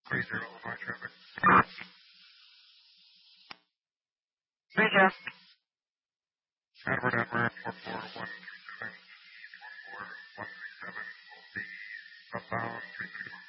30 Illinois traffic. Hey, Jeff. Edward Edward 44137 will be southbound 321.